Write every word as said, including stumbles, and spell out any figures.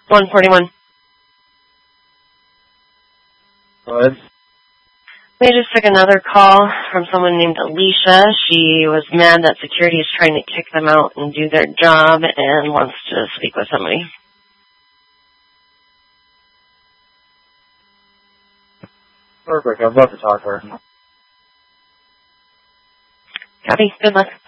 one forty-one. Go ahead. We just took another call from someone named Alicia. She was mad that security is trying to kick them out and do their job and wants to speak with somebody. Perfect. I'd love to talk to her. Copy. Good luck.